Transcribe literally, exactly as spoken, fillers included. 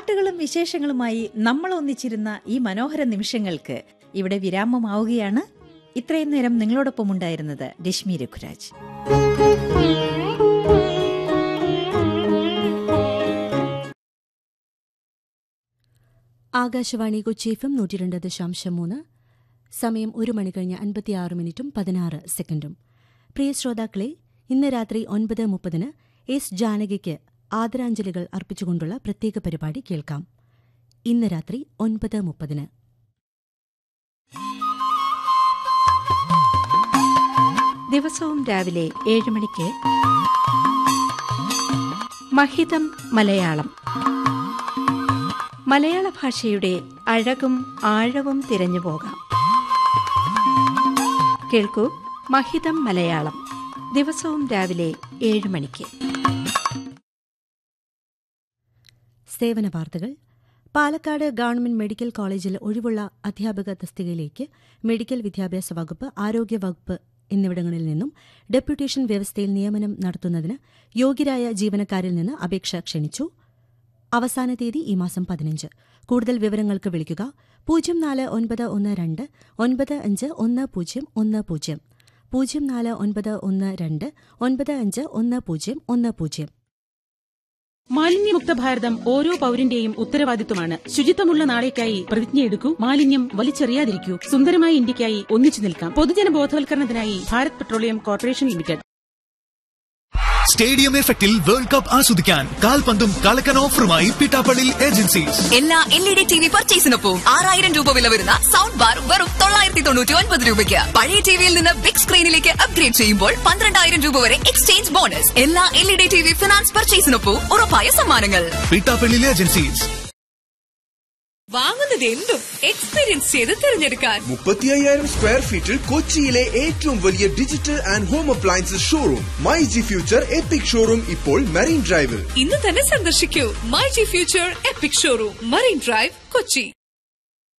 പാട്ടുകളും വിശേഷങ്ങളുമായി നമ്മൾ ഒന്നിച്ചിരുന്ന ഈ മനോഹര നിമിഷങ്ങൾക്ക് ഇവിടെ വിരാമമാവുകയാണ്. ഇത്രയും നേരം നിങ്ങളോടൊപ്പം ഉണ്ടായിരുന്നത് രശ്മി രഘുരാജ്. ആകാശവാണി കൊച്ചി എഫ് എം നൂറ്റി രണ്ട് ദശാംശം മൂന്ന്. സമയം ഒരു മണി കഴിഞ്ഞ് അൻപത്തിയാറ് മിനിറ്റും പതിനാറ് സെക്കൻഡും. പ്രിയ ശ്രോതാക്കളെ, ഇന്ന് രാത്രി ഒൻപത് മുപ്പതിന് എസ് ജാനകിക്ക് ആദരാഞ്ജലികൾ അർപ്പിച്ചുകൊണ്ടുള്ള പ്രത്യേക പരിപാടി കേൾക്കാം. ഇന്ന് രാത്രി ഒൻപത് മുപ്പതിന്. ദിവസവും രാവിലെ ഏഴ് മണിക്ക് മഹിതം മലയാളം. മലയാള ഭാഷയുടെ അഴകും ആഴവും തിരഞ്ഞു പോകാം. കേൾക്കൂ മഹിതം മലയാളം, ദിവസവും രാവിലെ ഏഴ് മണിക്ക്. സേവന വാർത്തകൾ. പാലക്കാട് ഗവൺമെന്റ് മെഡിക്കൽ കോളേജിൽ ഒഴിവുള്ള അധ്യാപക തസ്തികയിലേക്ക് മെഡിക്കൽ വിദ്യാഭ്യാസ വകുപ്പ്, ആരോഗ്യ വകുപ്പ് എന്നിവിടങ്ങളിൽ നിന്നും ഡെപ്യൂട്ടേഷൻ വ്യവസ്ഥയിൽ നിയമനം നടത്തുന്നതിന് യോഗ്യരായ ജീവനക്കാരിൽ നിന്ന് അപേക്ഷ ക്ഷണിച്ചു. അവസാന തീയതി ഈ മാസം പതിനഞ്ച്. കൂടുതൽ വിവരങ്ങൾക്ക് വിളിക്കുക പൂജ്യം നാല് ഒൻപത് ഒന്ന് രണ്ട് ഒൻപത് അഞ്ച് ഒന്ന് പൂജ്യം ഒന്ന് പൂജ്യം പൂജ്യം നാല് ഒൻപത് ഒന്ന് രണ്ട് ഒൻപത് അഞ്ച് ഒന്ന് പൂജ്യം ഒന്ന് പൂജ്യം. മാലിന്യമുക്ത ഭാരതം ഓരോ പൌരന്റെയും ഉത്തരവാദിത്വമാണ്. ശുചിത്വമുള്ള നാളേക്കായി പ്രതിജ്ഞയെടുക്കൂ. മാലിന്യം വലിച്ചെറിയാതിരിക്കൂ. സുന്ദരമായ ഇന്ത്യയ്ക്കായി ഒന്നിച്ചു നിൽക്കാം. പൊതുജന ബോധവൽക്കരണത്തിനായി Bharat petroleum corporation limited. Stadium എഫക്റ്റിൽ വേൾഡ് കപ്പ് ആസ്വദിക്കാൻ കാൽപന്തും കളക്കൻ ഓഫറുമായി പിട്ടാപ്പള്ളി ഏജൻസീസ്. എല്ലാ L E D T V പർച്ചേസിനൊപ്പം ആറായിരം രൂപ വില വരുന്ന സൗണ്ട് ബാർ വെറും തൊള്ളായിരത്തി തൊണ്ണൂറ്റി ഒൻപത് രൂപയ്ക്ക്. പഴയ ടിവിയിൽ നിന്ന് ബിഗ് സ്ക്രീനിലേക്ക് അപ്ഗ്രേഡ് ചെയ്യുമ്പോൾ പന്ത്രണ്ടായിരം രൂപ വരെ എക്സ്ചേഞ്ച് ബോണസ്. എല്ലാ L E D T V finance പർച്ചേസിനൊപ്പം ഉറപ്പായ സമ്മാനങ്ങൾ. പിട്ടാപ്പള്ളി ഏജൻസീസ്. വാങ്ങുന്നത് എന്തും എക്സ്പീരിയൻസ് ചെയ്ത് തിരഞ്ഞെടുക്കാൻ മുപ്പത്തി അയ്യായിരം സ്ക്വയർ ഫീറ്റിൽ കൊച്ചിയിലെ ഏറ്റവും വലിയ digital and home appliances showroom my G future EPIC showroom ഇപ്പോൾ മറീൻ ഡ്രൈവിൽ. ഇന്ന് തന്നെ സന്ദർശിക്കൂ my G future EPIC showroom, marine drive, Kochi.